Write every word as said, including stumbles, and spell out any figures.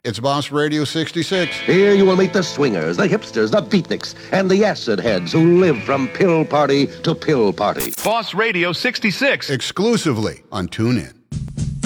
It's Boss Radio sixty-six. Here you will meet the swingers, the hipsters, the beatniks, and the acid heads who live from pill party to pill party. Boss Radio sixty-six. Exclusively on TuneIn.